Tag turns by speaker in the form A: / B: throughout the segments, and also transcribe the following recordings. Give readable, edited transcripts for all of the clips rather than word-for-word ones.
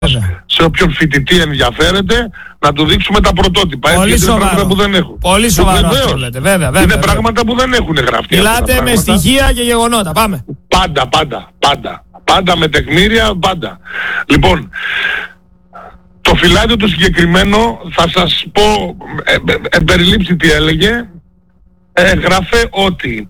A: σε όποιον φοιτητή ενδιαφέρεται, να του δείξουμε τα πρωτότυπα.
B: Πολύ
A: είναι
B: σοβαρό.
A: πράγματα που δεν έχουν.
B: Πολύ σοβαρό αυτό λέτε. Βέβαια.
A: Είναι πράγματα που δεν έχουν γραφτεί.
B: Μιλάτε με στοιχεία και γεγονότα. Πάμε.
A: Πάντα με τεκμήρια, πάντα. Λοιπόν, το φυλάδιο το συγκεκριμένο θα σας πω περιλήψει τι έλεγε. Γράφε ότι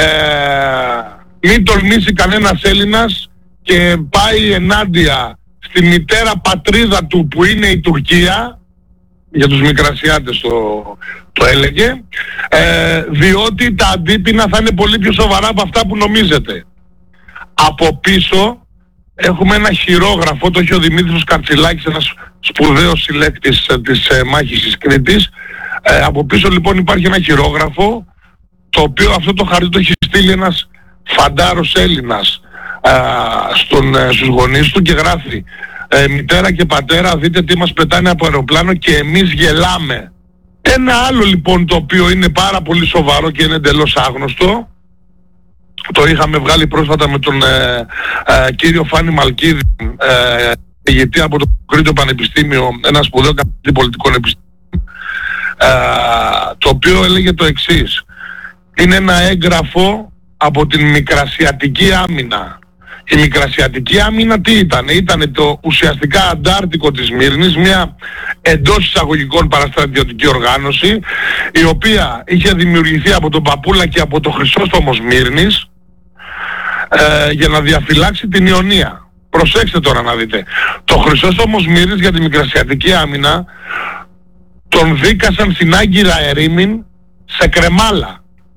A: μην τολμήσει κανένας Έλληνας και πάει ενάντια στη μητέρα πατρίδα του που είναι η Τουρκία, για τους Μικρασιάτες το έλεγε, διότι τα αντίπεινα θα είναι πολύ πιο σοβαρά από αυτά που νομίζετε. Από πίσω έχουμε ένα χειρόγραφο, το έχει ο Δημήτρης Καρτσιλάκης, ένας σπουδαίος συλλέκτης της μάχης της Κρήτης. Από πίσω λοιπόν υπάρχει ένα χειρόγραφο, το οποίο αυτό το χαρτί το έχει στείλει ένας φαντάρος Έλληνας στους γονείς του και γράφει «Μητέρα και πατέρα, δείτε τι μας πετάνε από αεροπλάνο και εμείς γελάμε». Ένα άλλο λοιπόν το οποίο είναι πάρα πολύ σοβαρό και είναι εντελώς άγνωστο, το είχαμε βγάλει πρόσφατα με τον κύριο Φάνη Μαλκίδη, ηγετή από το Κρήτιο Πανεπιστήμιο, ένα σπουδαίο καθηγητή πολιτικών επιστήμων, το οποίο έλεγε το εξής: είναι ένα έγγραφο από την Μικρασιατική Άμυνα. Η Μικρασιατική Άμυνα τι ήταν? Ήταν το ουσιαστικά Αντάρτικο της Μύρνης, μια εντός εισαγωγικών παραστρατιωτική οργάνωση, η οποία είχε δημιουργηθεί από τον Παπούλα και από το Χρυσόστομο Μύρνης για να διαφυλάξει την Ιωνία. Προσέξτε τώρα να δείτε. Το Χρυσόστομος Μύρνης για τη Μικρασιατική Άμυνα τον δίκασαν στην Άγκυρα Ερήμην σε κρεμάλα.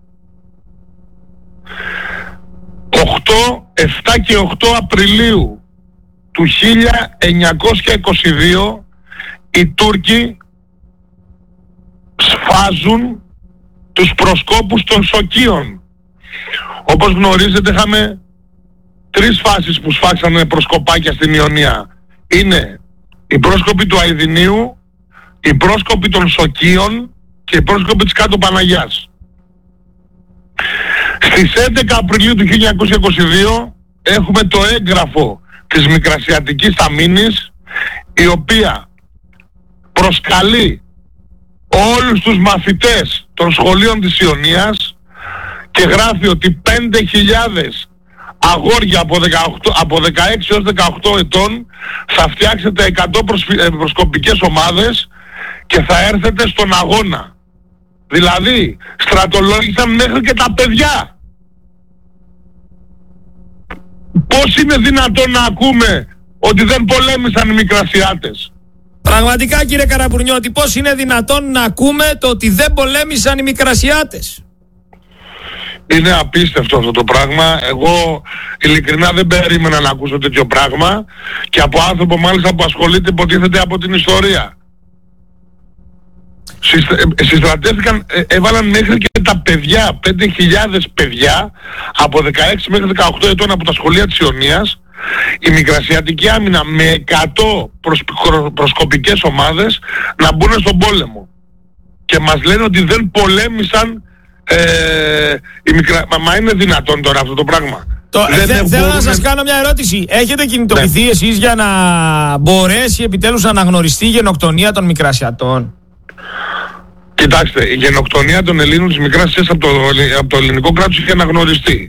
A: 7 και 8 Απριλίου του 1922 οι Τούρκοι σφάζουν τους προσκόπους των Σοκίων. Όπως γνωρίζετε είχαμε 3 φάσεις που σφάξανε προσκοπάκια στην Ιωνία. Είναι οι πρόσκοποι του Αηδινίου, οι πρόσκοποι των Σοκίων και οι πρόσκοποι της Κάτω Παναγιάς. Στις 11 Απριλίου του 1922 έχουμε το έγγραφο της Μικρασιατικής Αμήνης, η οποία προσκαλεί όλους τους μαθητές των σχολείων της Ιωνίας και γράφει ότι 5.000 αγόρια από 16 έως 18 ετών θα φτιάξετε 100 προσκοπικές ομάδες και θα έρθετε στον αγώνα. Δηλαδή στρατολόγησαν μέχρι και τα παιδιά. Πώς είναι δυνατόν να ακούμε ότι δεν πολέμησαν οι Μικρασιάτες?
B: Πραγματικά κύριε Καραπουρνιώτη, πώς είναι δυνατόν να ακούμε το ότι δεν πολέμησαν οι Μικρασιάτες?
A: Είναι απίστευτο αυτό το πράγμα. Εγώ ειλικρινά δεν περίμενα να ακούσω τέτοιο πράγμα, και από άνθρωπο μάλιστα που ασχολείται υποτίθεται από την ιστορία. Συστρατεύτηκαν, έβαλαν μέχρι και τα παιδιά, 5.000 παιδιά από 16 μέχρι 18 ετών από τα σχολεία της Ιωνίας, η Μικρασιατική Άμυνα με 100 προσκοπικές ομάδες να μπουν στον πόλεμο. Και μας λένε ότι δεν πολέμησαν Μα είναι δυνατόν τώρα αυτό το πράγμα?
B: Θέλω να σας κάνω μια ερώτηση. Έχετε κινητοποιηθεί εσείς για να μπορέσει επιτέλους να αναγνωριστεί η γενοκτονία των Μικρασιατών?
A: Κοιτάξτε, η γενοκτονία των Ελλήνων της Μικράς Ασίας από το ελληνικό κράτος είχε αναγνωριστεί.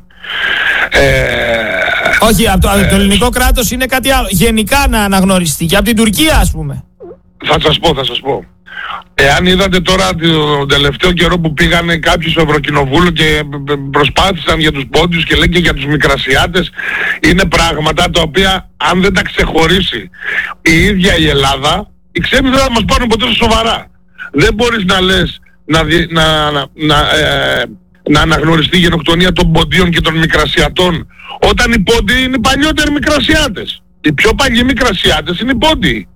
B: Όχι, από το ελληνικό κράτος είναι κάτι άλλο. Γενικά να αναγνωριστεί και από την Τουρκία, ας πούμε.
A: Θα σας πω. Εάν είδατε τώρα τον τελευταίο καιρό που πήγανε κάποιοι στο Ευρωκοινοβούλιο και προσπάθησαν για τους πόντιους και λένε και για τους Μικρασιάτες, είναι πράγματα τα οποία αν δεν τα ξεχωρίσει η ίδια η Ελλάδα, οι ξένοι δεν θα μας πάρουν ποτέ σοβαρά. Δεν μπορείς να λες να αναγνωριστεί η γενοκτονία των ποντίων και των Μικρασιατών όταν οι πόντιοι είναι οι παλιότεροι Μικρασιάτες. Οι πιο παλιοί Μικρασιάτες είναι οι πόντιοι.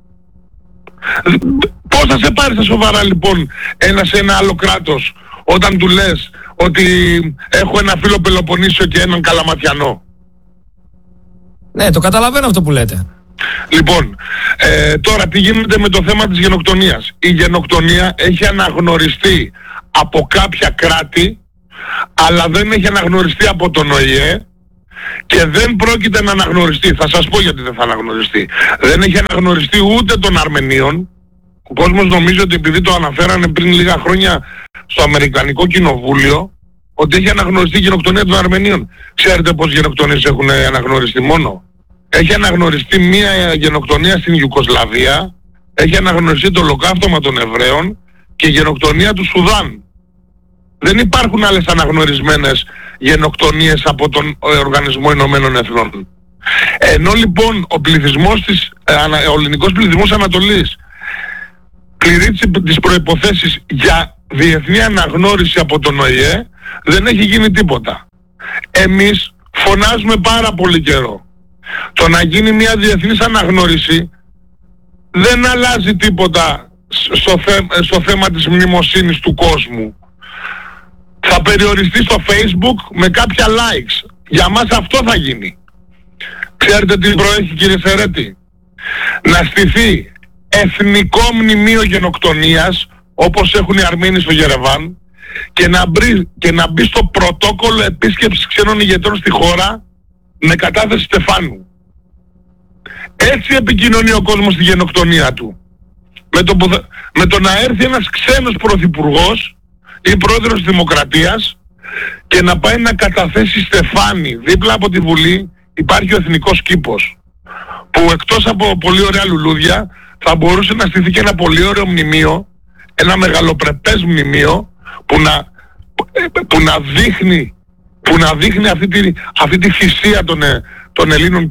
A: Πώς θα σε πάρει στα σοβαρά λοιπόν ένα άλλο κράτος όταν του λες ότι έχω ένα φίλο Πελοποννήσιο και έναν Καλαματιανό?
B: Ναι, το καταλαβαίνω αυτό που λέτε.
A: Λοιπόν, τώρα τι γίνεται με το θέμα της γενοκτονίας? Η γενοκτονία έχει αναγνωριστεί από κάποια κράτη, αλλά δεν έχει αναγνωριστεί από τον ΟΗΕ, και δεν πρόκειται να αναγνωριστεί. Θα σας πω γιατί δεν θα αναγνωριστεί. Δεν έχει αναγνωριστεί ούτε των Αρμενίων. Ο κόσμος νομίζει ότι επειδή το αναφέρανε πριν λίγα χρόνια στο Αμερικανικό Κοινοβούλιο, ότι έχει αναγνωριστεί η γενοκτονία των Αρμενίων. Ξέρετε πόσες γενοκτονίες έχουν αναγνωριστεί μόνο? Έχει αναγνωριστεί μία γενοκτονία στην Ιουγκοσλαβία, έχει αναγνωριστεί το ολοκαύτωμα των Εβραίων και η γενοκτονία του Σουδάν. Δεν υπάρχουν άλλες αναγνωρισμένες γενοκτονίες από τον Οργανισμό Ηνωμένων Εθνών. Ενώ λοιπόν ο πληθυσμός ο ελληνικός πληθυσμός Ανατολής πληρεί τις προϋποθέσεις για διεθνή αναγνώριση από τον ΟΗΕ, δεν έχει γίνει τίποτα. Εμείς φωνάζουμε πάρα πολύ καιρό. Το να γίνει μια διεθνής αναγνώριση δεν αλλάζει τίποτα στο θέμα της μνημοσύνης του κόσμου. Θα περιοριστεί στο Facebook με κάποια likes. Για μας αυτό θα γίνει. Ξέρετε τι προέχει, κύριε Σερέτη? Να στηθεί εθνικό μνημείο γενοκτονίας, όπως έχουν οι Αρμένοι στο Γερεβάν, και να μπει στο πρωτόκολλο επίσκεψης ξένων ηγετών στη χώρα με κατάθεση στεφάνου. Έτσι επικοινωνεί ο κόσμος στη γενοκτονία του. Με το να έρθει ένας ξένος πρωθυπουργός ή πρόεδρος της Δημοκρατίας και να πάει να καταθέσει στεφάνι. Δίπλα από τη Βουλή υπάρχει ο Εθνικός Κήπος, που εκτός από πολύ ωραία λουλούδια θα μπορούσε να στηθεί και ένα πολύ ωραίο μνημείο, ένα μεγαλοπρεπές μνημείο που να δείχνει αυτή τη θυσία των Ελλήνων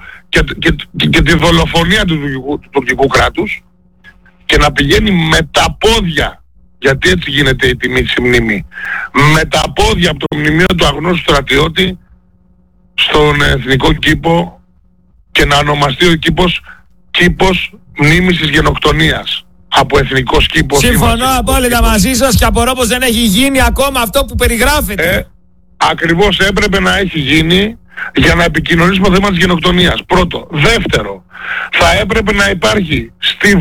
A: και τη δολοφονία του τουρκικού κράτους, και να πηγαίνει με τα πόδια, γιατί έτσι γίνεται η τιμή στη μνήμη, με τα πόδια από το μνημείο του αγνώστου στρατιώτη στον Εθνικό Κήπο και να ονομαστεί ο κήπος μνήμης της γενοκτονίας από Εθνικός Κήπος.
B: Συμφωνώ απόλυτα μαζί σας και απορώ πως δεν έχει γίνει ακόμα αυτό που περιγράφεται.
A: Ακριβώς έπρεπε να έχει γίνει για να επικοινωνήσουμε το θέμα της γενοκτονίας. Πρώτο. Δεύτερο, θα έπρεπε να υπάρχει στη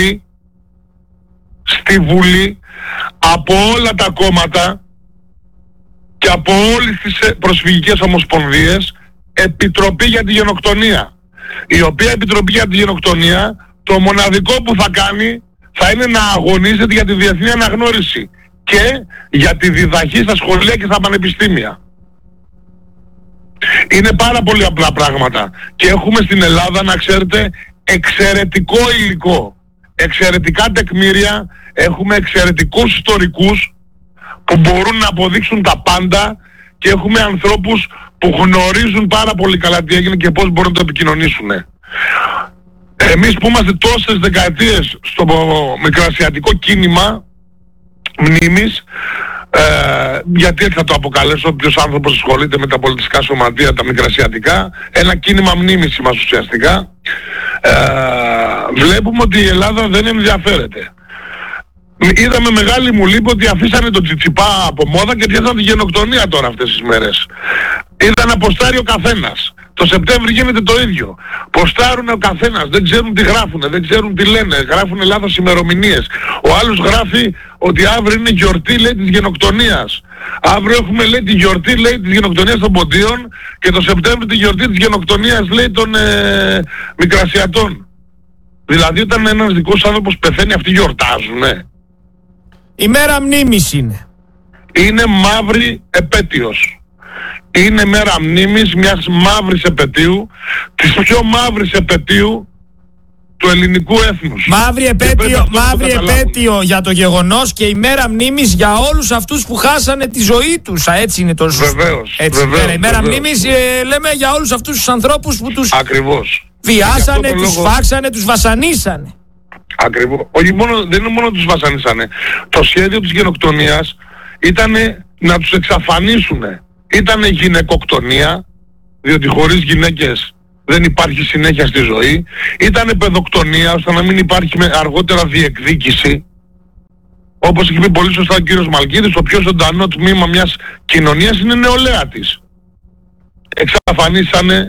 A: Βουλή από όλα τα κόμματα και από όλες τις προσφυγικές ομοσπονδίες επιτροπή για τη γενοκτονία, η οποία επιτροπή για τη γενοκτονία το μοναδικό που θα κάνει θα είναι να αγωνίζεται για τη διεθνή αναγνώριση και για τη διδαχή στα σχολεία και στα πανεπιστήμια. Είναι πάρα πολύ απλά πράγματα και έχουμε στην Ελλάδα, να ξέρετε, εξαιρετικό υλικό, εξαιρετικά τεκμήρια, έχουμε εξαιρετικούς ιστορικούς που μπορούν να αποδείξουν τα πάντα και έχουμε ανθρώπους που γνωρίζουν πάρα πολύ καλά τι έγινε και πώς μπορούν να το επικοινωνήσουν. Εμείς που είμαστε τόσες δεκαετίες στο μικρασιατικό κίνημα μνήμης, γιατί έτσι θα το αποκαλέσω, όποιος άνθρωπος ασχολείται με τα πολιτιστικά σωματεία, τα μικρασιατικά, ένα κίνημα μνήμης είμαστε ουσιαστικά, βλέπουμε ότι η Ελλάδα δεν ενδιαφέρεται. Είδαμε μεγάλη μου λύπη ότι αφήσανε τον Τσιτσιπά από μόδα και πιάσανε τη γενοκτονία τώρα αυτές τις μέρες. Είδα να ποστάρει ο καθένας. Το Σεπτέμβρη γίνεται το ίδιο. Ποστάρουν ο καθένας, δεν ξέρουν τι γράφουνε, δεν ξέρουν τι λένε, γράφουνε λάθος ημερομηνίες. Ο άλλος γράφει ότι αύριο είναι γιορτή, λέει, της γενοκτονίας. Αύριο έχουμε, λέει, τη γιορτή, λέει, της γενοκτονίας των Ποντίων και το Σεπτέμβρη τη γιορτή της γενοκτονίας, λέει, των Μικρασιατών. Δηλαδή όταν ένας δικός άνθρωπος πεθαίνει, αυτοί γιορτάζουνε.
B: Η μέρα μνήμης είναι.
A: Είναι μαύρη επέτειος. Είναι μέρα μνήμης μιας μαύρης επετείου, της πιο μαύρης επετείου του ελληνικού έθνους.
B: Μαύρη επέτειο για το γεγονός και η μέρα μνήμης για όλους αυτούς που χάσανε τη ζωή τους. Έτσι είναι το σωστό.
A: Βεβαίως.
B: Η μέρα μνήμης λέμε για όλους αυτούς τους ανθρώπους που τους βιάσανε, τους φάξανε, τους βασανίσανε.
A: Ακριβώς. Όχι μόνο, δεν είναι μόνο τους βασανίσανε. Το σχέδιο της γενοκτονίας ήταν να τους εξαφανίσουνε. Ήτανε γυναικοκτονία, διότι χωρίς γυναίκες δεν υπάρχει συνέχεια στη ζωή. Ήτανε παιδοκτονία, ώστε να μην υπάρχει αργότερα διεκδίκηση. Όπως έχει πει πολύ σωστά ο κύριος Μαλκίδης, το πιο ζωντανό τμήμα μιας κοινωνίας είναι η νεολαία της. Εξαφανίσανε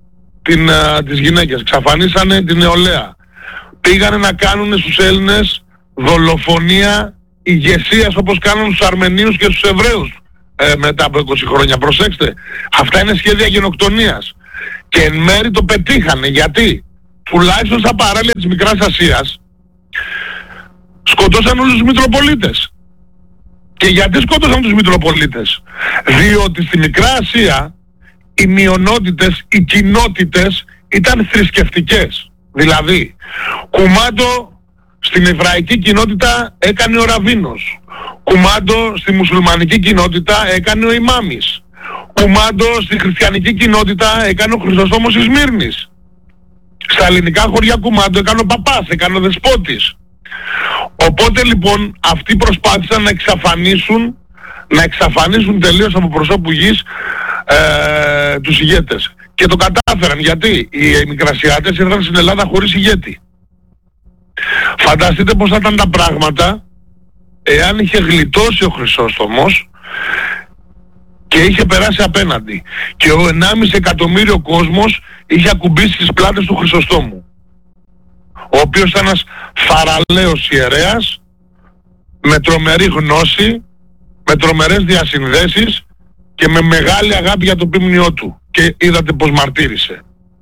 A: τις γυναίκες, εξαφανίσανε την νεολαία. Πήγανε να κάνουν στους Έλληνες δολοφονία ηγεσίας, όπως κάνουν στους Αρμενίους και στους Εβραίους μετά από 20 χρόνια. Προσέξτε, αυτά είναι σχέδια γενοκτονίας. Και εν μέρει το πετύχανε. Γιατί? Τουλάχιστον στα παράλια της Μικράς Ασίας σκοτώσαν όλους τους Μητροπολίτες. Και γιατί σκότωσαν τους Μητροπολίτες? Διότι στη Μικρά Ασία οι μειονότητες, οι κοινότητες ήταν θρησκευτικές. Δηλαδή, κουμάντο στην εβραϊκή κοινότητα έκανε ο Ραβίνος. Κουμάντο στη μουσουλμανική κοινότητα έκανε ο Ιμάμις. Κουμάντο στη χριστιανική κοινότητα έκανε ο Χρυσοστόμος της Σμύρνης. Στα ελληνικά χωριά κουμάντο έκανε ο Παπάς, έκανε ο Δεσπότης. Οπότε λοιπόν αυτοί προσπάθησαν να εξαφανίσουν τελείως από προσώπου γης τους ηγέτες. Και το κατάφεραν. Γιατί? Οι Μικρασιάτες ήρθαν στην Ελλάδα χωρίς ηγέτη. Φανταστείτε πως θα ήταν τα πράγματα εάν είχε γλιτώσει ο Χρυσόστομος και είχε περάσει απέναντι και ο 1,5 εκατομμύριο κόσμος είχε ακουμπήσει στις πλάτες του Χρυσοστόμου, ο οποίος ήταν ένας θαραλέος ιερέας με τρομερή γνώση, με τρομερές διασυνδέσεις και με μεγάλη αγάπη για το ποιμνιό του. Και είδατε πως μαρτύρησε.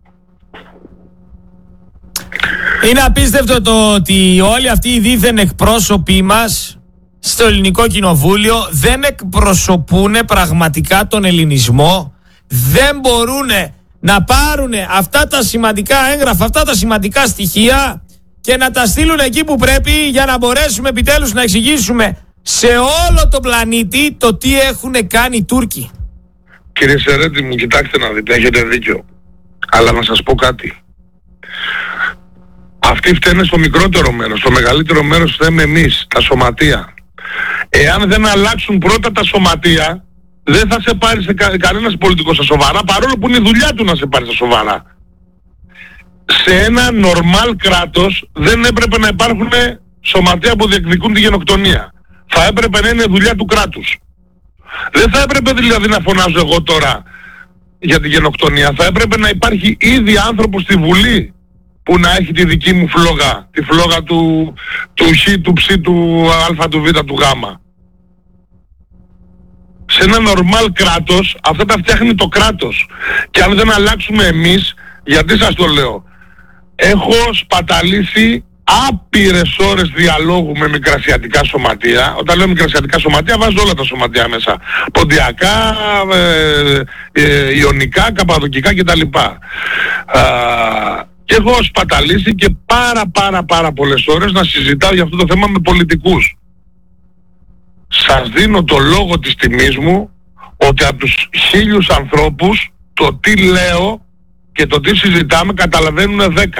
B: Είναι απίστευτο το ότι όλοι αυτοί οι δίθεν εκπρόσωποι μας στο ελληνικό κοινοβούλιο δεν εκπροσωπούν πραγματικά τον ελληνισμό, δεν μπορούν να πάρουν αυτά τα σημαντικά έγγραφα, αυτά τα σημαντικά στοιχεία και να τα στείλουν εκεί που πρέπει για να μπορέσουμε επιτέλους να εξηγήσουμε σε όλο τον πλανήτη το τι έχουν κάνει οι Τούρκοι.
A: Κύριε Σερέτη μου, κοιτάξτε να δείτε, έχετε δίκιο. Αλλά να σας πω κάτι. Αυτοί φταίνε στο μικρότερο μέρος, στο μεγαλύτερο μέρος φταίμε εμείς, τα σωματεία. Εάν δεν αλλάξουν πρώτα τα σωματεία, δεν θα σε πάρει κανένας πολιτικός στα σοβαρά, παρόλο που είναι η δουλειά του να σε πάρει στα σοβαρά. Σε ένα νορμάλ κράτος δεν έπρεπε να υπάρχουν σωματεία που διεκδικούν τη γενοκτονία. Θα έπρεπε να είναι δουλειά του κράτους. Δεν θα έπρεπε δηλαδή να φωνάζω εγώ τώρα για τη γενοκτονία. Θα έπρεπε να υπάρχει ήδη άνθρωπος στη Βουλή που να έχει τη δική μου φλόγα, τη φλόγα του Χ, του Ψ, του Α, του Β, του Γ. Σε ένα νορμάλ κράτος αυτά τα φτιάχνει το κράτος. Και αν δεν αλλάξουμε εμείς, γιατί σας το λέω, έχω σπαταλήσει άπειρες ώρες διαλόγου με μικρασιατικά σωματεία. Όταν λέω μικρασιατικά σωματεία βάζω όλα τα σωματεία μέσα. Ποντιακά, ιωνικά, καπαδοκικά κτλ. Και έχω σπαταλήσει και πάρα πολλές ώρες να συζητάω για αυτό το θέμα με πολιτικούς. Σας δίνω το λόγο της τιμής μου ότι από τους 1.000 ανθρώπους το τι λέω και το τι συζητάμε καταλαβαίνουν 10.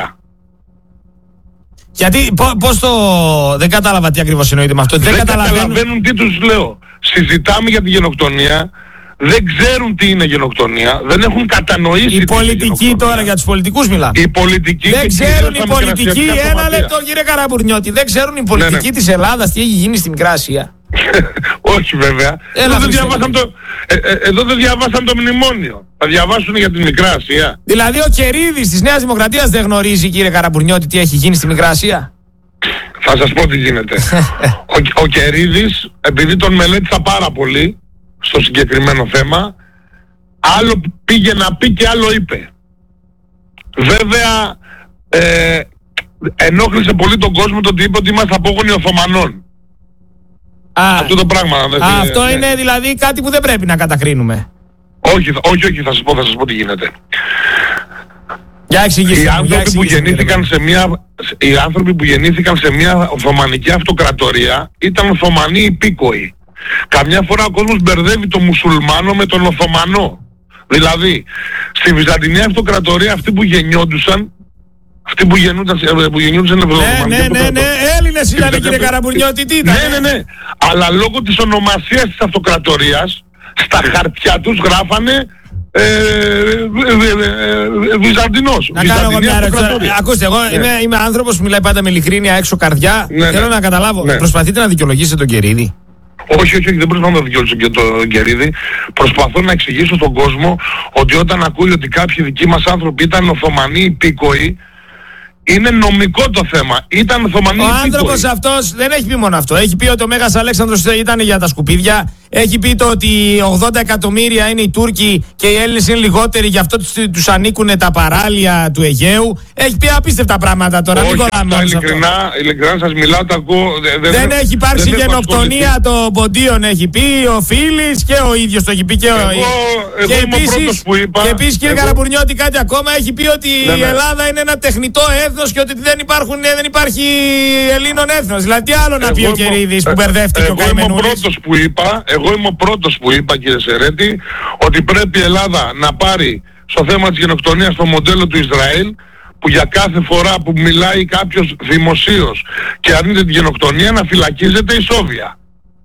B: Γιατί πώς το... δεν κατάλαβα τι ακριβώς εννοείται με αυτό.
A: Δεν καταλαβαίνουν τι τους λέω. Συζητάμε για τη γενοκτονία, δεν ξέρουν τι είναι γενοκτονία, δεν έχουν κατανοήσει.
B: Οι πολιτικοί τώρα, για τους πολιτικούς μιλάμε.
A: Οι πολιτικοί
B: δεν ξέρουν οι πολιτικοί, ένα λεπτό κύριε Καραμπουρνιώτη, δεν ξέρουν οι πολιτικοί της Ελλάδας τι έχει γίνει στη Μικρά Ασία.
A: Όχι βέβαια. Εδώ δεν διαβάσαν το μνημόνιο. Θα διαβάσουν για τη Μικρά Ασία.
B: Δηλαδή ο Κερίδης της Νέας Δημοκρατίας δεν γνωρίζει, κύριε Καραμπουρνιώτη, τι έχει γίνει στη Μικρά Ασία.
A: Θα σας πω τι γίνεται. Ο Κερίδης, επειδή τον μελέτησα πάρα πολύ στο συγκεκριμένο θέμα, άλλο πήγε να πει και άλλο είπε. Βέβαια ενόχλησε πολύ τον κόσμο το ότι είπε ότι είμαστε απόγονοι Οθωμανών. Αυτό το πράγμα.
B: Αυτό είναι δηλαδή κάτι που δεν πρέπει να κατακρίνουμε.
A: Όχι, θα σας πω τι γίνεται.
B: Για εξηγήστε.
A: Οι άνθρωποι που γεννήθηκαν σε μια Οθωμανική αυτοκρατορία ήταν Οθωμανοί υπήκοοι. Καμιά φορά ο κόσμος μπερδεύει τον μουσουλμάνο με τον Οθωμανό. Δηλαδή, στη Βυζαντινή αυτοκρατορία αυτοί που γεννιόντουσαν, αυτοί που γεννιόντουσαν
B: Ναι, Έλληνες ήταν, κύριε Καραμπουρνιώτη, τι ήταν.
A: Ναι. Αλλά λόγω της ονομασίας της αυτοκρατορίας, στα χαρτιά τους γράφανε Βυζαντινός.
B: Να κάνω εγώ μια ερώτηση. Ακούστε, εγώ είμαι άνθρωπος που μιλάει πάντα με ειλικρίνεια, έξω καρδιά. Θέλω να καταλάβω. Προσπαθείτε να δικαιολογήσετε τον Κερίδη?
A: Όχι, δεν προσπαθώ να δικαιολογήσω και τον Κερίδη. Προσπαθώ να εξηγήσω στον κόσμο ότι όταν ακούει ότι κάποιοι δικοί μας άνθρωποι ήταν Οθωμανοί υπήκοοι, είναι νομικό το θέμα. Ήταν Οθωμανοί υπήκοοι.
B: Ο άνθρωπος αυτός δεν έχει πει μόνο αυτό. Έχει πει ότι ο Μέγας Αλέξανδρος ήταν για τα σκουπίδια. Έχει πει το ότι 80 εκατομμύρια είναι οι Τούρκοι και οι Έλληνες είναι λιγότεροι, γι' αυτό τους ανήκουν τα παράλια του Αιγαίου. Έχει πει απίστευτα πράγματα τώρα.
A: Όχι, ειλικρινά σας μιλάω, τα ακούω.
B: Δεν έχει υπάρξει γενοκτονία των ποντίων, έχει πει ο Φίλης και ο ίδιος το έχει πει και ο ίδιος. Και επίσης, κύριε Καραμπουρνιώτη, κάτι ακόμα, έχει πει ότι η Ελλάδα είναι ένα τεχνητό έθνος και ότι δεν υπάρχει Ελλήνων έθνος. Δηλαδή, τι άλλο να πει ο Κερίδης που μπερδεύτηκε ο καημενούλης.
A: Εγώ είμαι ο πρώτος που είπα, κύριε Σερέτη, ότι πρέπει η Ελλάδα να πάρει στο θέμα της γενοκτονίας το μοντέλο του Ισραήλ, που για κάθε φορά που μιλάει κάποιος δημοσίως και αρνείται τη γενοκτονία να φυλακίζεται ισόβια.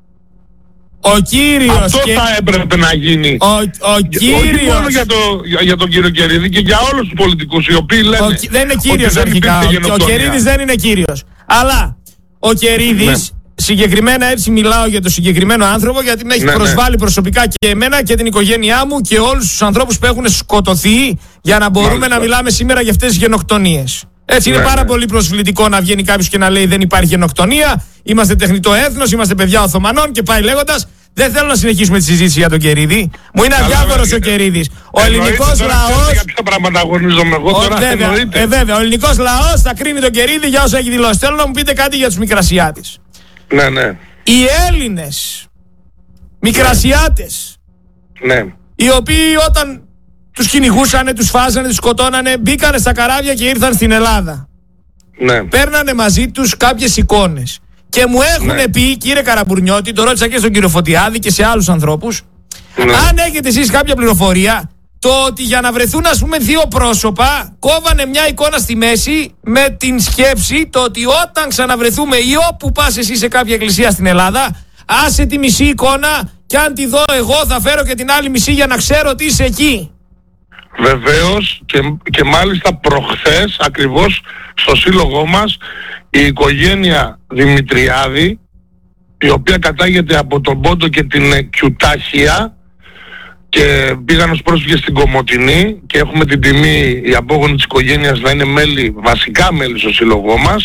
B: Ο κύριος
A: αυτό θα έπρεπε να γίνει.
B: Ο κύριος.
A: Όχι μόνο για τον κύριο Κερίδη και για όλους τους πολιτικούς οι οποίοι λένε
B: δεν είναι κύριος αρχικά. Ο Κερίδης δεν είναι κύριος. Αλλά ο Κερίδης, συγκεκριμένα έτσι μιλάω για τον συγκεκριμένο άνθρωπο, γιατί με έχει προσβάλει προσωπικά και εμένα και την οικογένειά μου και όλους τους ανθρώπους που έχουν σκοτωθεί, για να μπορούμε να μιλάμε σήμερα για αυτές τις γενοκτονίες. Έτσι είναι πάρα πολύ προσβλητικό να βγαίνει κάποιος και να λέει δεν υπάρχει γενοκτονία, είμαστε τεχνητό έθνος, είμαστε παιδιά Οθωμανών και πάει λέγοντας. Δεν θέλω να συνεχίσουμε τη συζήτηση για τον Κερίδη. Μου είναι αδιάφορος ο Κερίδης. Ο ελληνικός λαός.
A: Για ποια πράγματα αγωνίζομαι εγώ τώρα.
B: Βέβαια, ο ελληνικός λαός θα κρίνει τον Κερίδη για όσα έχει δηλώσει. Θέλω να μου πείτε κάτι για τους Μικρασιάτες.
A: Ναι.
B: Οι Έλληνες Μικρασιάτες, οι οποίοι όταν τους κυνηγούσανε, τους φάζανε, τους σκοτώνανε, μπήκανε στα καράβια και ήρθαν στην Ελλάδα. Παίρνανε μαζί τους κάποιες εικόνες. Και μου έχουν πει, κύριε Καραμπουρνιώτη, το ρώτησα και στον κύριο Φωτιάδη και σε άλλους ανθρώπους, αν έχετε εσείς κάποια πληροφορία, το ότι για να βρεθούν ας πούμε δύο πρόσωπα, κόβανε μια εικόνα στη μέση με την σκέψη το ότι όταν ξαναβρεθούμε ή όπου πας εσύ σε κάποια εκκλησία στην Ελλάδα, άσε τη μισή εικόνα και αν τη δω εγώ θα φέρω και την άλλη μισή για να ξέρω ότι είσαι εκεί.
A: Βεβαίως και μάλιστα προχθές ακριβώς στο σύλλογό μας η οικογένεια Δημητριάδη, η οποία κατάγεται από τον Πόντο και την Κιουτάχια και πήγαν ως πρόσφυγες στην Κομοτηνή και έχουμε την τιμή οι απόγονοι της οικογένειας να είναι βασικά μέλη στο σύλλογό μας,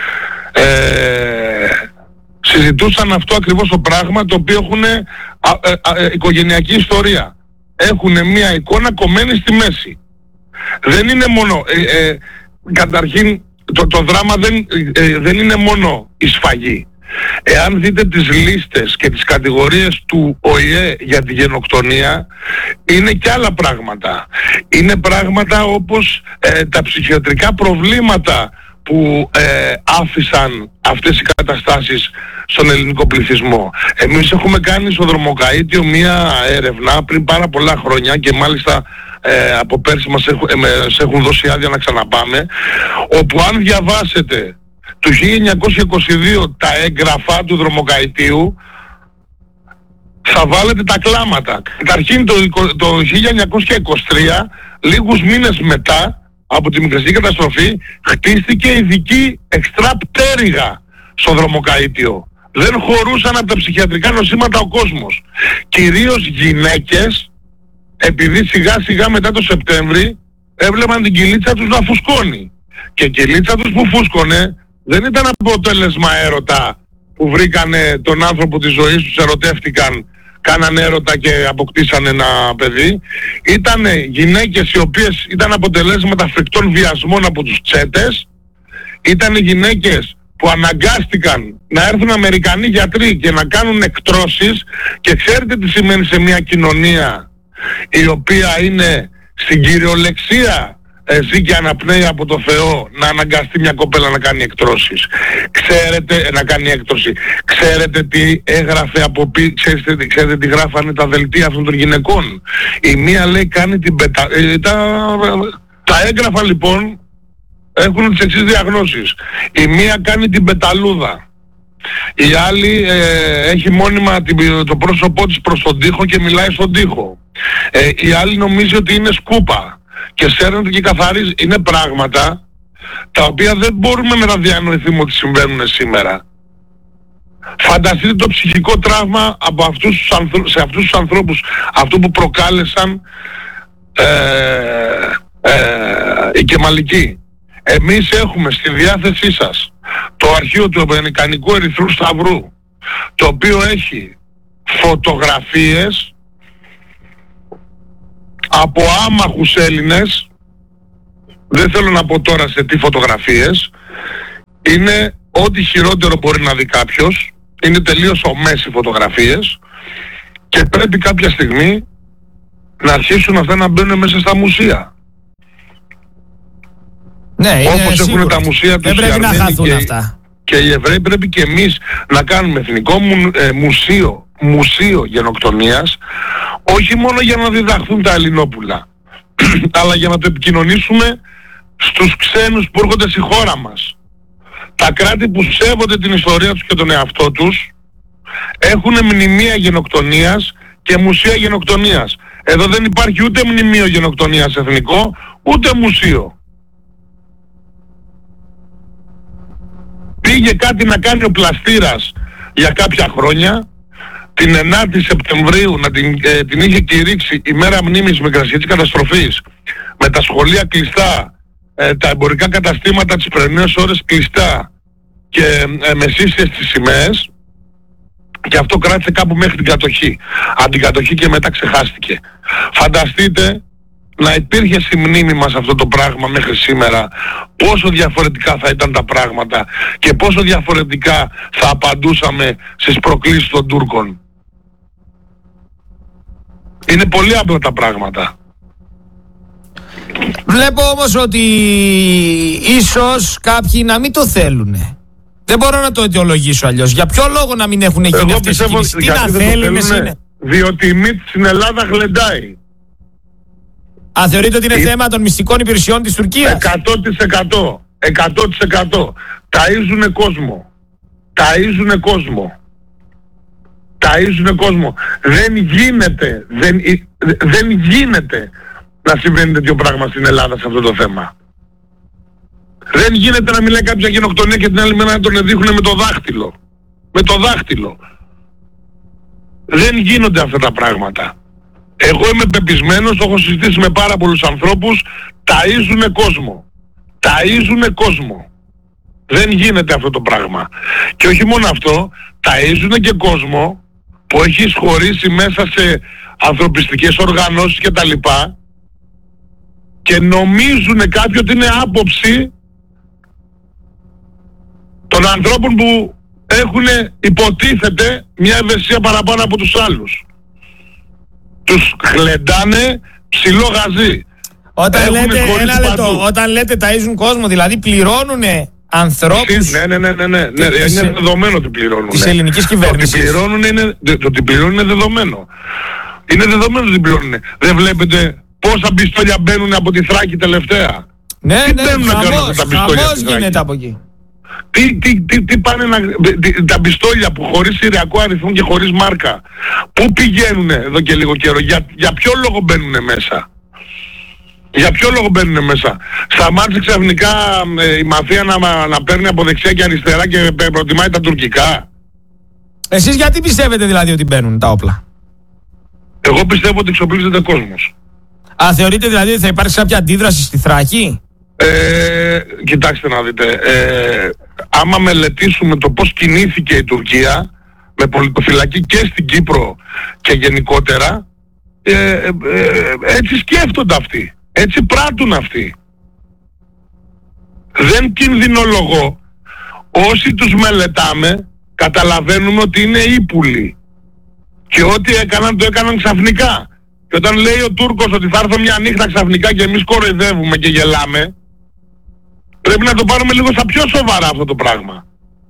A: συζητούσαν αυτό ακριβώς το πράγμα, το οποίο έχουν οικογενειακή ιστορία. Έχουν μια εικόνα κομμένη στη μέση. Δεν είναι μόνο καταρχήν το δράμα δεν είναι μόνο η σφαγή. Εάν δείτε τις λίστες και τις κατηγορίες του ΟΗΕ για τη γενοκτονία, είναι και άλλα πράγματα. Είναι πράγματα όπως τα ψυχιατρικά προβλήματα που άφησαν αυτές οι καταστάσεις στον ελληνικό πληθυσμό. Εμείς έχουμε κάνει στο Δρομοκαΐτιο μία έρευνα πριν πάρα πολλά χρόνια και μάλιστα από πέρσι μας έχουν δώσει άδεια να ξαναπάμε, όπου αν διαβάσετε το 1922 τα έγγραφα του Δρομοκαΐτιου θα βάλετε τα κλάματα. Καταρχήν το 1923, λίγους μήνες μετά από τη μικρασική καταστροφή, χτίστηκε ειδική εξτρά πτέρυγα στο Δρομοκαΐτιο. Δεν χωρούσαν από τα ψυχιατρικά νοσήματα ο κόσμος. Κυρίως γυναίκες, επειδή σιγά σιγά μετά το Σεπτέμβρη έβλεπαν την κυλίτσα τους να φουσκώνει. Και η κυλίτσα τους που φούσκωνε δεν ήταν αποτέλεσμα έρωτα που βρήκανε τον άνθρωπο της ζωής τους, ερωτεύτηκαν, κάνανε έρωτα και αποκτήσανε ένα παιδί. Ήτανε γυναίκες οι οποίες ήταν αποτελέσματα φρικτών βιασμών από τους τσέτες. Ήτανε γυναίκες που αναγκάστηκαν να έρθουν Αμερικανοί γιατροί και να κάνουν εκτρώσεις, και ξέρετε τι σημαίνει σε μια κοινωνία η οποία είναι στην κυριολεξία ζει και αναπνέει από το Θεό, να αναγκαστεί μια κοπέλα να κάνει εκτρώσεις. Ξέρετε, να κάνει έκτρωση. Ξέρετε τι έγραφε από ξέρετε τι γράφανε τα δελτία αυτών των γυναικών. Η μία λέει κάνει την τα έγγραφα λοιπόν έχουν τις εξής διαγνώσεις. Η μία κάνει την πεταλούδα. Η άλλη έχει μόνιμα το πρόσωπό της προς τον τοίχο και μιλάει στον τοίχο. Η άλλη νομίζει ότι είναι σκούπα και σέρνεται και καθαρίζει. Είναι πράγματα τα οποία δεν μπορούμε να διανοηθούμε ότι συμβαίνουν σήμερα. Φανταστείτε το ψυχικό τραύμα από σε αυτούς τους ανθρώπους, αυτό που προκάλεσαν οι Κεμαλικοί. Εμείς έχουμε στη διάθεσή σας το αρχείο του Αμερικανικού Ερυθρού Σταυρού, το οποίο έχει φωτογραφίες από άμαχους Έλληνες, δεν θέλω να πω τώρα σε τι φωτογραφίες, είναι ό,τι χειρότερο μπορεί να δει κάποιος, είναι τελείως ομές οι φωτογραφίες και πρέπει κάποια στιγμή να αρχίσουν αυτά να μπαίνουν μέσα στα μουσεία.
B: Ναι,
A: όπως έχουν τα μουσεία τους,
B: δεν πρέπει να χαθούν αυτά.
A: Και οι Εβραίοι πρέπει και εμείς να κάνουμε εθνικό μουσείο γενοκτονίας, όχι μόνο για να διδαχθούν τα Ελληνόπουλα, αλλά για να το επικοινωνήσουμε στους ξένους που έρχονται στη χώρα μας. Τα κράτη που σέβονται την ιστορία τους και τον εαυτό τους έχουν μνημεία γενοκτονίας και μουσεία γενοκτονίας. Εδώ δεν υπάρχει ούτε μνημείο γενοκτονίας εθνικό, ούτε μουσείο. Πήγε κάτι να κάνει ο Πλαστήρας για κάποια χρόνια, την 9η Σεπτεμβρίου την είχε κηρύξει ημέρα μνήμης μικρασιατικής καταστροφής, με τα σχολεία κλειστά, τα εμπορικά καταστήματα τις πρωινές ώρες κλειστά και μεσήσιες τις σημαίες, και αυτό κράτησε κάπου μέχρι την κατοχή. Από την κατοχή και μετά ξεχάστηκε. Φανταστείτε να υπήρχε στη μνήμη μας αυτό το πράγμα μέχρι σήμερα, πόσο διαφορετικά θα ήταν τα πράγματα και πόσο διαφορετικά θα απαντούσαμε στις προκλήσεις των Τούρκων. Είναι πολύ απλά τα πράγματα.
B: Βλέπω όμως ότι ίσως κάποιοι να μην το θέλουνε. Δεν μπορώ να το αιτιολογήσω αλλιώς. Για ποιο λόγο να μην έχουν γίνει αυτές οι κινήσεις? Τι να θέλουν είναι?
A: Διότι η μύτη στην Ελλάδα γλεντάει.
B: Αν θεωρείτε ότι είναι θέμα των μυστικών υπηρεσιών της Τουρκίας?
A: 100%. 100%. Ταΐζουνε κόσμο. Ταΐζουνε κόσμο. Ταΐζουνε κόσμο. Δεν γίνεται να συμβαίνει τέτοιο πράγμα στην Ελλάδα σε αυτό το θέμα. Δεν γίνεται να μιλάει κάποια γενοκτονία και την άλλη μέρα να τον δείχνουν με το δάχτυλο. Με το δάχτυλο. Δεν γίνονται αυτά τα πράγματα. Εγώ είμαι πεπισμένος, το έχω συζητήσει με πάρα πολλούς ανθρώπους, ταΐζουνε κόσμο. Ταΐζουνε κόσμο. Δεν γίνεται αυτό το πράγμα. Και όχι μόνο αυτό, ταΐζουνε και κόσμο που έχει εισχωρήσει μέσα σε ανθρωπιστικές οργανώσεις και τα λοιπά, και νομίζουν κάποιοι ότι είναι άποψη των ανθρώπων που έχουν, υποτίθεται, μια ευαισθησία παραπάνω από τους άλλους. Τους γλεντάνε ψηλό γαζί.
B: Όταν λέτε ταΐζουν κόσμο, δηλαδή πληρώνουνε ανθρώπους.
A: Ναι. Είναι δεδομένο ότι πληρώνουν.
B: Της ελληνικής κυβέρνησης.
A: Το ότι πληρώνουν είναι δεδομένο. Είναι δεδομένο ότι πληρώνουν. Δεν βλέπετε πόσα πιστόλια μπαίνουν από τη Θράκη τελευταία?
B: Ναι, χαμός γίνεται από εκεί.
A: Τι πάνε τα πιστόλια που χωρίς συριακό αριθμό και χωρίς μάρκα, πού πηγαίνουν εδώ και λίγο καιρό? Για ποιο λόγο μπαίνουν μέσα? Για ποιο λόγο μπαίνουν μέσα? Σταμάτησε ξαφνικά η μαφία να παίρνει από δεξιά και αριστερά και προτιμάει τα τουρκικά?
B: Εσείς γιατί πιστεύετε δηλαδή ότι μπαίνουν τα όπλα?
A: Εγώ πιστεύω ότι εξοπλίζεται κόσμος.
B: Θεωρείτε δηλαδή ότι θα υπάρξει κάποια αντίδραση στη Θράκη?
A: Κοιτάξτε να δείτε, άμα μελετήσουμε το πώς κινήθηκε η Τουρκία με πολιτοφυλακή και στην Κύπρο και γενικότερα, έτσι σκέφτονται αυτοί, έτσι πράττουν αυτοί. Δεν κινδυνολογώ. Όσοι τους μελετάμε καταλαβαίνουμε ότι είναι ύπουλοι και ό,τι έκαναν το έκαναν ξαφνικά. Και όταν λέει ο Τούρκος ότι θα έρθω μια νύχτα ξαφνικά και εμείς κοροϊδεύουμε και γελάμε, πρέπει να το πάρουμε λίγο στα πιο σοβαρά αυτό το πράγμα.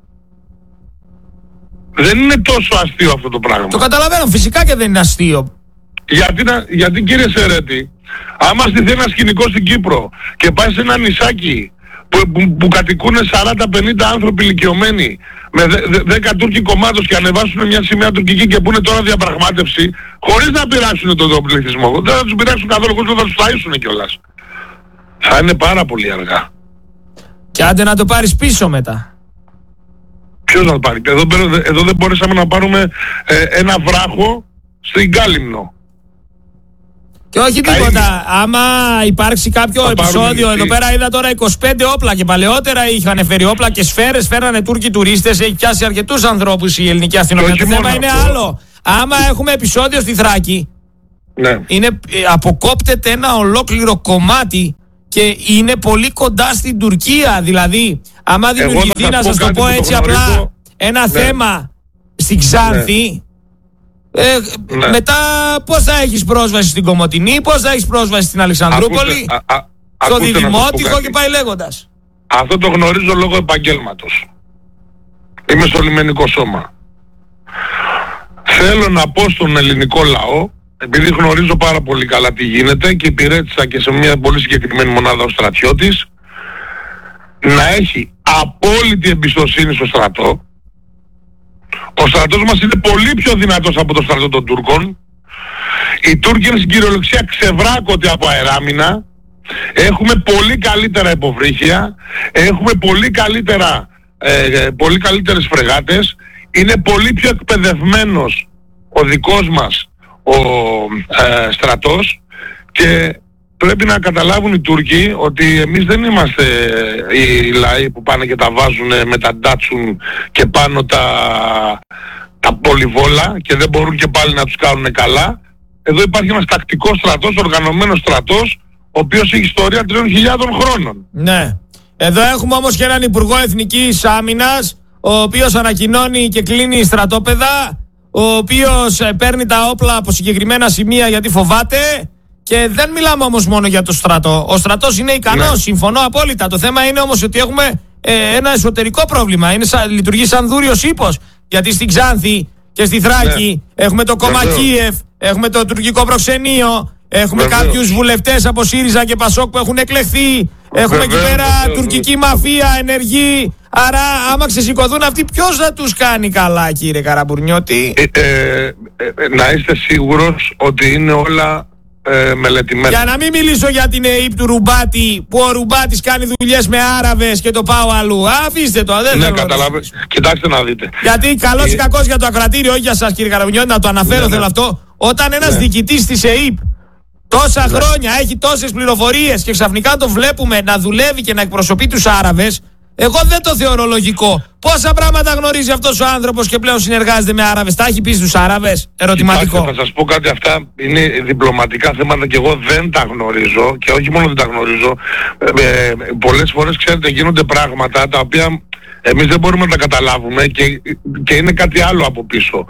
A: Δεν είναι τόσο αστείο αυτό το πράγμα.
B: Το καταλαβαίνω, φυσικά και δεν είναι αστείο.
A: Γιατί κύριε Σερέτη, άμα στηθεί ένα σκηνικό στην Κύπρο και πάει σε ένα νησάκι που κατοικούν 40-50 άνθρωποι ηλικιωμένοι με 10 Τούρκοι κομμάτους και ανεβάσουν μια σημαία τουρκική και πούνε τώρα διαπραγμάτευση, χωρίς να πειράξουν τον πληθυσμό, δεν θα τους πειράξουν καθόλου, χωρίς να τους ταΐσουν κιόλας. Θα είναι πάρα πολύ αργά.
B: Και άντε να το πάρεις πίσω μετά.
A: Ποιος να το πάρει? Εδώ δεν μπορέσαμε να πάρουμε ένα βράχο στην Κάλυμνο.
B: Και όχι τίποτα. Άμα υπάρξει κάποιο επεισόδιο, εδώ πέρα είδα τώρα 25 όπλα και παλαιότερα είχαν φέρει όπλα και σφαίρες, φέρανε Τούρκοι τουρίστες, έχει πιάσει αρκετούς ανθρώπους η ελληνική αστυνομία. Το θέμα είναι άλλο. άμα έχουμε επεισόδιο στη Θράκη,
A: Ναι.
B: αποκόπτεται ένα ολόκληρο κομμάτι και είναι πολύ κοντά στην Τουρκία. Δηλαδή, άμα δημιουργηθεί, να σας το πω έτσι απλά, ένα θέμα στην Ξάνθη, μετά πώς θα έχεις πρόσβαση στην Κομοτηνή, πώς θα έχεις πρόσβαση στην Αλεξανδρούπολη, στο Διδημότυχο και πάει λέγοντας.
A: Αυτό το γνωρίζω λόγω επαγγέλματος. Είμαι στο λιμενικό σώμα. Θέλω να πω στον ελληνικό λαό, επειδή γνωρίζω πάρα πολύ καλά τι γίνεται και υπηρέτησα και σε μια πολύ συγκεκριμένη μονάδα ως στρατιώτης, να έχει απόλυτη εμπιστοσύνη στο στρατό. Ο στρατός μας είναι πολύ πιο δυνατός από το στρατό των Τούρκων. Οι Τούρκοι είναι στην κυριολεξία ξεβράκωτοι από αεράμινα. Έχουμε πολύ καλύτερα υποβρύχια. Έχουμε πολύ καλύτερες φρεγάτες. Είναι πολύ πιο εκπαιδευμένος ο δικός μας ο στρατός και πρέπει να καταλάβουν οι Τούρκοι ότι εμείς δεν είμαστε οι λαοί που πάνε και τα βάζουν με τα ντάτσουν και πάνω τα πολυβόλα και δεν μπορούν και πάλι να τους κάνουν καλά. Εδώ υπάρχει ένας τακτικός στρατός, οργανωμένος στρατός, ο οποίος έχει ιστορία 3.000 χρόνων.
B: Ναι. Εδώ έχουμε όμως και έναν Υπουργό Εθνικής Άμυνας, ο οποίος ανακοινώνει και κλείνει στρατόπεδα, ο οποίος παίρνει τα όπλα από συγκεκριμένα σημεία γιατί φοβάται. Και δεν μιλάμε όμως μόνο για το στρατό. Ο στρατός είναι ικανός, ναι. Συμφωνώ απόλυτα. Το θέμα είναι όμως ότι έχουμε ένα εσωτερικό πρόβλημα. Λειτουργεί σαν δούριος ύπος. Γιατί στην Ξάνθη και στη Θράκη έχουμε το κόμμα Κίεφ, έχουμε το τουρκικό προξενείο, έχουμε κάποιους βουλευτές από ΣΥΡΙΖΑ και ΠΑΣΟΚ που έχουν εκλεχθεί. Έχουμε εκεί πέρα τουρκική μαφία ενεργή. Άρα άμα ξεσηκωθούν αυτοί, ποιος θα τους κάνει καλά, κύριε Καραμπουρνιώτη?
A: Να είστε σίγουρος ότι είναι όλα μελετημένα.
B: Για να μην μιλήσω για την ΕΕΠ του Ρουμπάτη, που ο Ρουμπάτης κάνει δουλειές με Άραβες και το πάω αλλού. Αφήστε το, δεν θέλω.
A: Κοιτάξτε να δείτε.
B: Γιατί καλώς ή κακώς για το ακροατήριο, όχι για σας κύριε Καραμπουρνιώτη, να το αναφέρω, θέλω αυτό. Όταν ένας διοικητής της ΕΕΠ τόσα χρόνια έχει τόσες πληροφορίες και ξαφνικά το βλέπουμε να δουλεύει και να εκπροσωπεί τους Άραβες, εγώ δεν το θεωρώ λογικό. Πόσα πράγματα γνωρίζει αυτός ο άνθρωπος και πλέον συνεργάζεται με Άραβες? Τα έχει πει στους Άραβες? Ερωτηματικό.
A: Κοιτάξτε, θα σας πω κάτι, αυτά είναι διπλωματικά θέματα και εγώ δεν τα γνωρίζω και όχι μόνο δεν τα γνωρίζω. Πολλές φορές, ξέρετε, γίνονται πράγματα τα οποία εμείς δεν μπορούμε να τα καταλάβουμε και είναι κάτι άλλο από πίσω.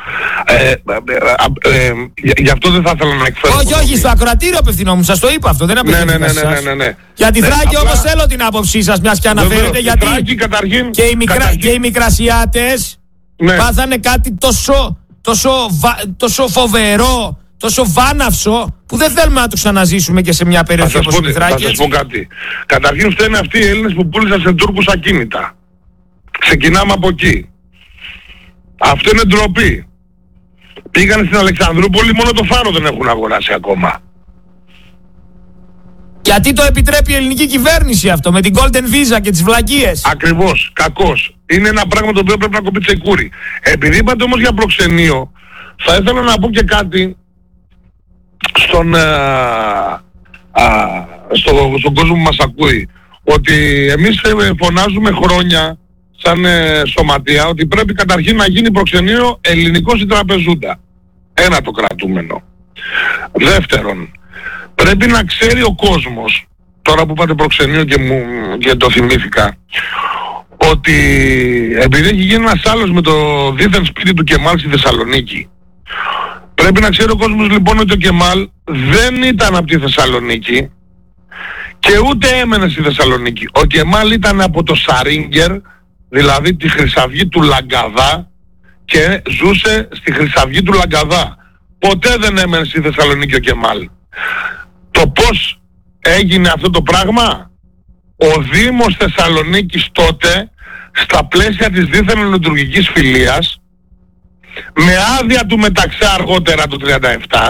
A: Γι' αυτό δεν θα ήθελα να εκφέρω.
B: Όχι, στο ακροατήριο απευθυνόμουν, σας το είπα αυτό, δεν απευθύνομαι σε εσάς.
A: Ναι.
B: Για τη Θράκη όμως θέλω την άποψή σας, μιας και αναφέρετε, γιατί
A: Θράκη, καταρχήν,
B: και οι Μικρασιάτες πάθανε κάτι τόσο φοβερό, τόσο βάναυσο, που δεν θέλουμε να το ξαναζήσουμε και σε μια περιοχή όπως η Θράκη.
A: Θα σας πω κάτι. Καταρχήν φταίνε αυτοί οι Έλληνες που πούλησαν σε Τούρκους ακίνητα. Ξεκινάμε από εκεί. Αυτό είναι ντροπή. Πήγανε στην Αλεξανδρούπολη, μόνο το φάρο δεν έχουν αγοράσει ακόμα.
B: Γιατί το επιτρέπει η ελληνική κυβέρνηση αυτό, με την Golden Visa και τις βλακίες?
A: Ακριβώς, κακώς. Είναι ένα πράγμα το οποίο πρέπει να κοπεί τσεκούρι. Επειδή είπατε όμως για προξενείο, θα ήθελα να πω και κάτι στον κόσμο που μας ακούει. Ότι εμείς φωνάζουμε χρόνια σαν σωματεία ότι πρέπει καταρχήν να γίνει προξενείο ελληνικός ή τραπεζούντα. Ένα το κρατούμενο. Δεύτερον, πρέπει να ξέρει ο κόσμος, τώρα που είπατε προξενείο και το θυμήθηκα, ότι επειδή έχει γίνει ένας άλλος με το δίθεν σπίτι του Κεμάλ στη Θεσσαλονίκη, πρέπει να ξέρει ο κόσμος λοιπόν ότι ο Κεμάλ δεν ήταν από τη Θεσσαλονίκη και ούτε έμενε στη Θεσσαλονίκη. Ο Κεμάλ ήταν από το Σαρίνγκερ, δηλαδή τη Χρυσαυγή του Λαγκαδά, και ζούσε στη Χρυσαυγή του Λαγκαδά. Ποτέ δεν έμενε στη Θεσσαλονίκη ο Κεμάλ. Το πώς έγινε αυτό το πράγμα? Ο Δήμος Θεσσαλονίκης τότε, στα πλαίσια της δίθεν ελληνοτουρκικής φιλίας, με άδεια του Μεταξά αργότερα το 1937,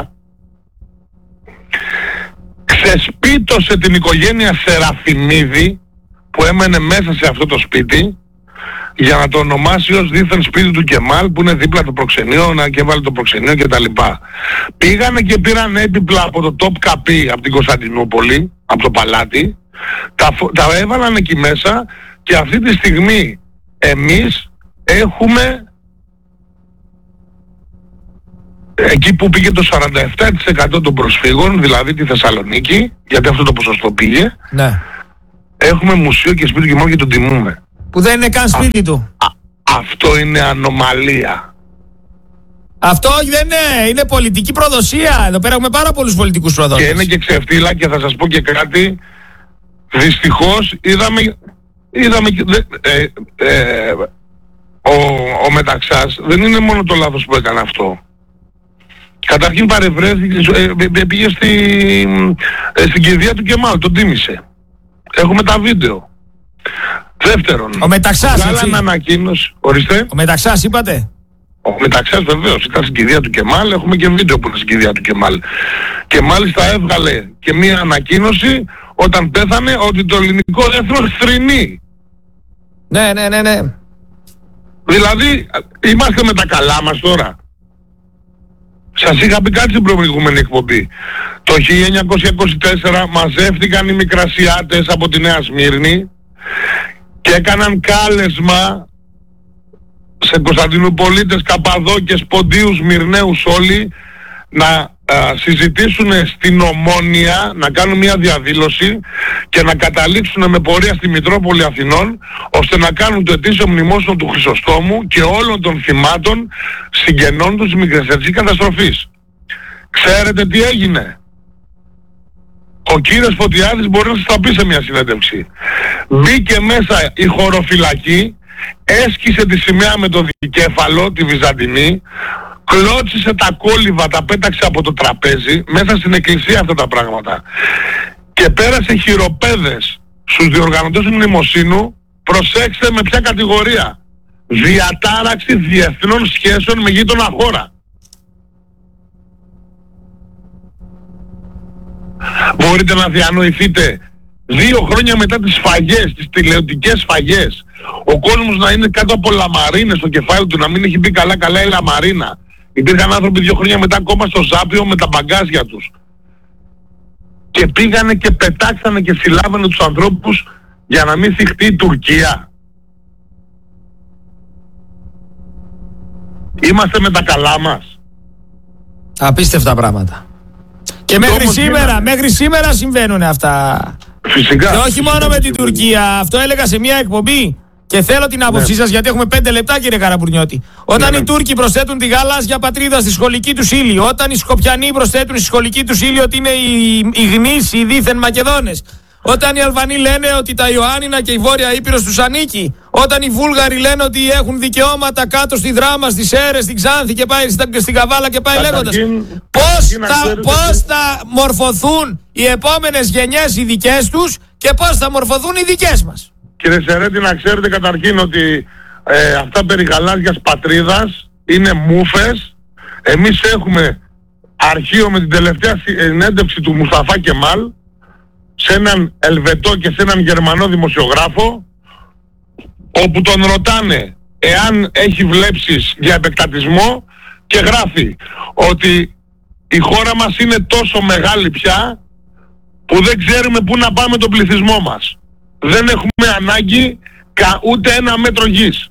A: ξεσπίτωσε την οικογένεια Σεραφιμίδη που έμενε μέσα σε αυτό το σπίτι, για να το ονομάσει ως δίθεν σπίτι του Κεμάλ, που είναι δίπλα το προξενείο, και έβαλε το προξενείο κτλ. Πήγανε και πήραν έπιπλα από το Top Καπί, από την Κωνσταντινούπολη, από το παλάτι, τα έβαλαν εκεί μέσα και αυτή τη στιγμή εμείς έχουμε εκεί που πήγε το 47% των προσφύγων, δηλαδή τη Θεσσαλονίκη, γιατί αυτό το ποσοστό πήγε,
B: ναι,
A: έχουμε μουσείο και σπίτι και μόνο και τον τιμούμε.
B: που δεν είναι καν σπίτι του.
A: Αυτό είναι ανομαλία.
B: Αυτό όχι, δεν είναι. Είναι πολιτική προδοσία. Εδώ πέρα έχουμε πάρα πολλούς πολιτικούς προδότες.
A: Και είναι και ξεφτύλα, και θα σας πω και κάτι. Δυστυχώς είδαμε ο Μεταξάς δεν είναι μόνο το λάθος που έκανε αυτό. Καταρχήν παρευρέθηκε, πήγε στην κηδεία του Κεμάλ, τον τίμησε. Έχουμε τα βίντεο. Δεύτερον,
B: ο Μεταξάς, έτσι.
A: Ανακοίνωση. Ορίστε.
B: Ο Μεταξάς είπατε.
A: Ο Μεταξάς βεβαίως ήταν στην κηδεία του Κεμάλ, έχουμε και βίντεο που είναι στην κηδεία του Κεμάλ. Και μάλιστα έβγαλε και μία ανακοίνωση όταν πέθανε ότι το ελληνικό έθνος θρηνεί.
B: Ναι.
A: Δηλαδή είμαστε με τα καλά μας τώρα. Σας είχα πει κάτι στην προηγούμενη εκπομπή. Το 1924 μαζεύτηκαν οι Μικρασιάτες από τη Νέα Σμύρνη και έκαναν κάλεσμα σε Κωνσταντινουπολίτες, Καπαδόκες, Ποντίους, Μυρναίους όλοι να συζητήσουν στην Ομόνια, να κάνουν μια διαδήλωση και να καταλήξουν με πορεία στη Μητρόπολη Αθηνών, ώστε να κάνουν το ετήσιο μνημόσυνο του Χρυσοστόμου και όλων των θυμάτων συγγενών τους της Μικρασιατικής καταστροφής. Ξέρετε τι έγινε? Ο κύριος Φωτιάδης μπορεί να σας τα πει σε μια συνέντευξη. Μπήκε μέσα η χωροφυλακή, έσκησε τη σημαία με το δικέφαλο, τη Βυζαντινή, κλώτσισε τα κόλληβα, τα πέταξε από το τραπέζι, μέσα στην εκκλησία αυτά τα πράγματα. Και πέρασε χειροπέδες στους διοργανωτές του μνημοσύνου, προσέξτε με ποια κατηγορία. Διατάραξη διεθνών σχέσεων με γείτονα χώρα. Μπορείτε να διανοηθείτε 2 χρόνια μετά τις σφαγές, τις τηλεοπτικές σφαγές, ο κόσμος να είναι κάτω από λαμαρίνες στο κεφάλι του, να μην έχει μπει καλά η λαμαρίνα. Υπήρχαν άνθρωποι 2 χρόνια μετά ακόμα στο Ζάπιο με τα μπαγκάζια τους. Και πήγανε και πετάξανε και συλλάβανε τους ανθρώπους για να μην θυχτεί η Τουρκία. Είμαστε με τα καλά μας.
B: Απίστευτα πράγματα. Και μέχρι σήμερα συμβαίνουν αυτά.
A: Φυσικά.
B: Και όχι μόνο με την Τουρκία. Αυτό έλεγα σε μια εκπομπή. Και θέλω την άποψή σας, γιατί έχουμε 5 λεπτά, κύριε Καραμπουρνιώτη. Όταν οι Τούρκοι προσθέτουν τη γαλάζια πατρίδα στη σχολική τους ύλη, όταν οι Σκοπιανοί προσθέτουν στη σχολική τους ύλη ότι είναι οι γνήσιοι, οι δίθεν Μακεδόνες, όταν οι Αλβανοί λένε ότι τα Ιωάννινα και η Βόρεια Ήπειρος τους ανήκει, όταν οι Βούλγαροι λένε ότι έχουν δικαιώματα κάτω στη Δράμα, στις Σέρρες, στην Ξάνθη και πάει στην Καβάλα και πάει λέγοντας. Πώς θα μορφωθούν οι επόμενες γενιές οι δικές τους και πώς θα μορφωθούν οι δικές μας?
A: Κύριε Σερέτη, να ξέρετε καταρχήν ότι αυτά περί γαλάζιας πατρίδας είναι μούφες. Εμείς έχουμε αρχείο με την τελευταία συνέντευξη του Μουσταφά Κεμάλ σε έναν Ελβετό και σε έναν Γερμανό δημοσιογράφο, όπου τον ρωτάνε εάν έχει βλέψεις για επεκτατισμό και γράφει ότι η χώρα μας είναι τόσο μεγάλη πια που δεν ξέρουμε πού να πάμε τον πληθυσμό μας. Δεν έχουμε ανάγκη ούτε 1 μέτρο γης.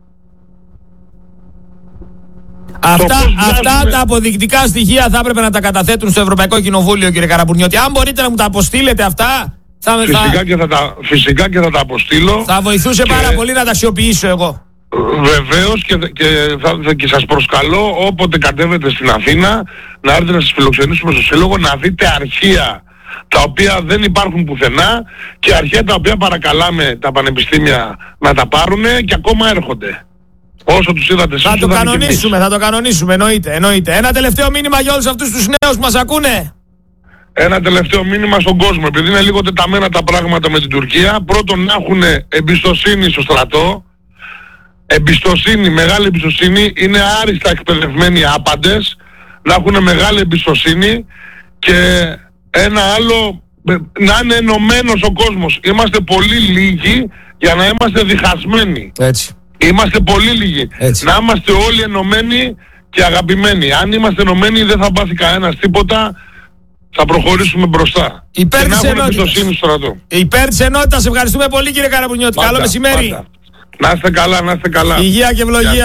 B: Αυτά τα αποδεικτικά στοιχεία θα έπρεπε να τα καταθέτουν στο Ευρωπαϊκό Κοινοβούλιο, κύριε Καραμπουρνιώτη. Αν μπορείτε να μου τα αποστείλετε αυτά,
A: φυσικά και θα τα αποστείλω.
B: Θα βοηθούσε πάρα πολύ να τα αξιοποιήσω εγώ.
A: Βεβαίως, και σας προσκαλώ όποτε κατέβετε στην Αθήνα να έρθετε να σας φιλοξενήσουμε στο Σύλλογο, να δείτε αρχεία τα οποία δεν υπάρχουν πουθενά και αρχαία τα οποία παρακαλάμε τα πανεπιστήμια να τα πάρουν και ακόμα έρχονται. Όσο τους είδατε εσείς,
B: θα το κανονίσουμε, εννοείται. Ένα τελευταίο μήνυμα για όλους αυτούς τους νέους που μας ακούνε.
A: Ένα τελευταίο μήνυμα στον κόσμο, επειδή είναι λίγο τεταμένα τα πράγματα με την Τουρκία. Πρώτον, να έχουν εμπιστοσύνη στο στρατό. Μεγάλη εμπιστοσύνη. Είναι άριστα εκπαιδευμένοι άπαντες. Να έχουν μεγάλη εμπιστοσύνη. Και ένα άλλο, να είναι ενωμένος ο κόσμος. Είμαστε πολύ λίγοι για να είμαστε διχασμένοι.
B: Έτσι.
A: Είμαστε πολύ λίγοι. Έτσι. Να είμαστε όλοι ενωμένοι και αγαπημένοι. Αν είμαστε ενωμένοι δεν θα πάθει κανένας τίποτα. Θα προχωρήσουμε μπροστά.
B: Υπέρ της ενότητας.
A: Υπέρ
B: της ενότητας. Ευχαριστούμε πολύ, κύριε Καραμπουρνιώτη. Καλό μεσημέρι.
A: Να είστε καλά, να είστε καλά.
B: Υγεία και ευλογία.